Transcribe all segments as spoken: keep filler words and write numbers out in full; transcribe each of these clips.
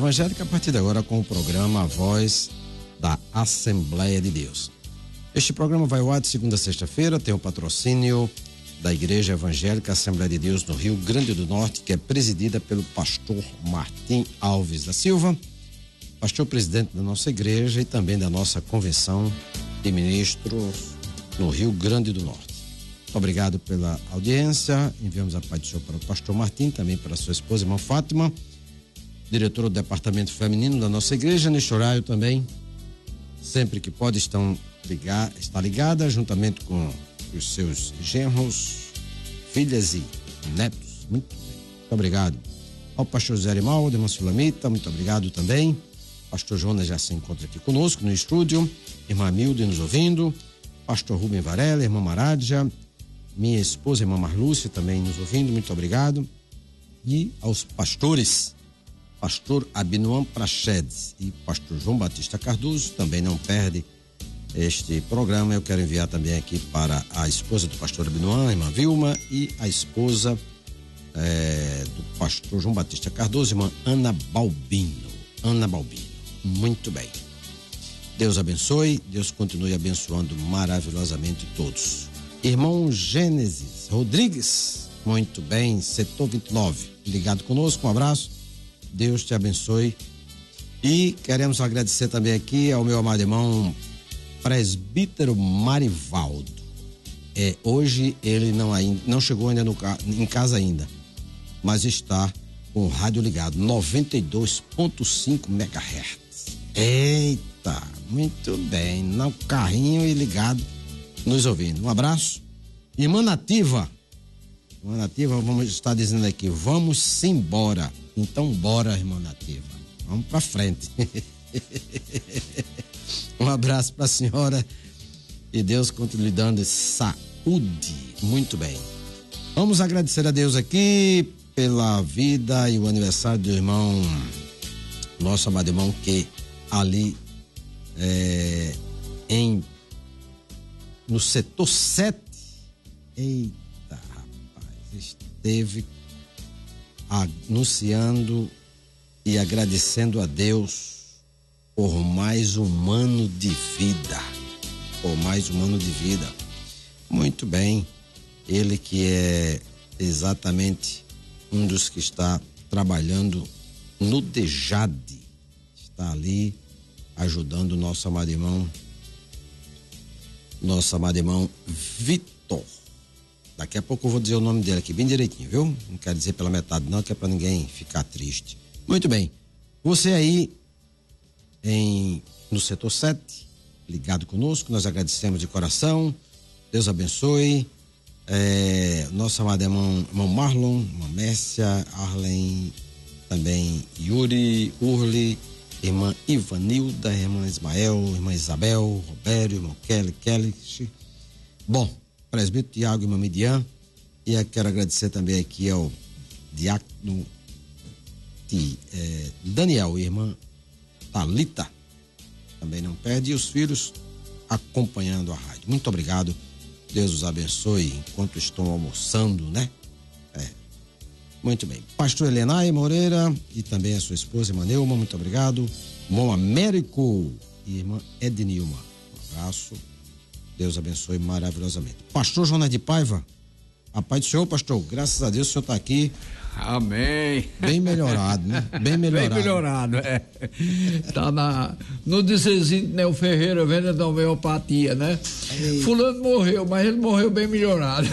Evangélica, a partir de agora com o programa A Voz da Assembleia de Deus. Este programa vai ao ar de segunda a sexta-feira, tem o patrocínio da Igreja Evangélica Assembleia de Deus no Rio Grande do Norte, que é presidida pelo pastor Martim Alves da Silva, pastor presidente da nossa igreja e também da nossa convenção de ministros no Rio Grande do Norte. Muito obrigado pela audiência, enviamos a paz do Senhor para o pastor Martim, também para a sua esposa, irmã Fátima, diretora do departamento feminino da nossa igreja. Neste horário também, sempre que pode, estão ligar, está ligada juntamente com os seus genros, filhas e netos. Muito bem. Muito obrigado ao pastor Zé Arimaldo, irmã Sulamita, muito obrigado também. Pastor Jonas já se encontra aqui conosco no estúdio, irmã Milde nos ouvindo, pastor Rubem Varela, irmã Maradja, minha esposa, irmã Marlúcia, também nos ouvindo, muito obrigado. E aos pastores, pastor Abinoam Prachedes e pastor João Batista Cardoso, também não perde este programa. Eu quero enviar também aqui para a esposa do pastor Abinoam, irmã Vilma, e a esposa é, do pastor João Batista Cardoso, irmã Ana Balbino. Ana Balbino, muito bem. Deus abençoe, Deus continue abençoando maravilhosamente todos. Irmão Gênesis Rodrigues, muito bem, setor vinte e nove, ligado conosco, um abraço, Deus te abençoe. E queremos agradecer também aqui ao meu amado irmão presbítero Marivaldo. É, hoje ele não, ainda, não chegou ainda no, em casa ainda, mas está com o rádio ligado, noventa e dois ponto cinco megahertz. Eita, muito bem, no carrinho e ligado, nos ouvindo. Um abraço. Irmã Nativa, irmã Nativa, vamos estar dizendo aqui, vamos embora. Então bora, irmã Nativa, vamos pra frente. Um abraço para a senhora e Deus continue dando saúde. Muito bem. Vamos agradecer a Deus aqui pela vida e o aniversário do irmão, nosso amado irmão, que ali é, em no setor sete, eita rapaz, esteve anunciando e agradecendo a Deus por mais um ano de vida, por mais um ano de vida. Muito bem, ele que é exatamente um dos que está trabalhando no DEJAD, está ali ajudando o nosso amado irmão, nosso amado irmão Vitor. Daqui a pouco eu vou dizer o nome dele aqui bem direitinho, viu? Não quero dizer pela metade não, que é para ninguém ficar triste. Muito bem, você aí em, no setor sete, ligado conosco, nós agradecemos de coração, Deus abençoe, é, nosso amado irmão, irmão Marlon, irmã Mércia, Arlen, também Yuri, Urli, irmã Ivanilda, irmã Ismael, irmã Isabel, Robério, irmão Kelly, Kelly, bom, presbítero Tiago, irmã Midian, e eu quero agradecer também aqui ao diácono é, Daniel, irmã Talita, também não perde, e os filhos acompanhando a rádio. Muito obrigado, Deus os abençoe enquanto estão almoçando, né? É. Muito bem. Pastor Helenay Moreira e também a sua esposa, irmã Neuma, muito obrigado. Irmão Américo e irmã Ednilma, um abraço, Deus abençoe maravilhosamente. Pastor Jonas de Paiva, a paz do Senhor, pastor, graças a Deus o senhor está aqui. Amém. Bem melhorado, né? Bem melhorado. Bem melhorado, é. Tá na, no dizezinho de Neo Ferreira, venda da homeopatia, né? Ei. Fulano morreu, mas ele morreu bem melhorado.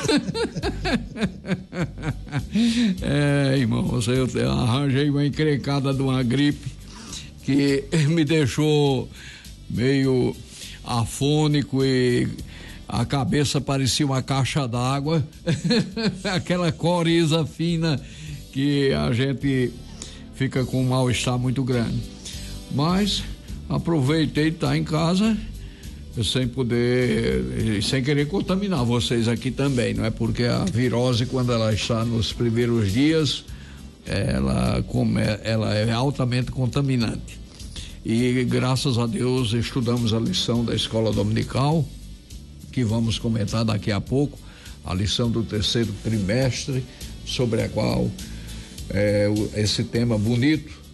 É, irmão, eu arranjei uma encrencada de uma gripe que me deixou meio afônico e a cabeça parecia uma caixa d'água, aquela coriza fina que a gente fica com um mal-estar muito grande. Mas aproveitei de estar em casa sem poder, sem querer contaminar vocês aqui também, não é? Porque a virose, quando ela está nos primeiros dias, ela, ela é altamente contaminante. E graças a Deus estudamos a lição da escola dominical, que vamos comentar daqui a pouco, a lição do terceiro trimestre, sobre a qual é, esse tema bonito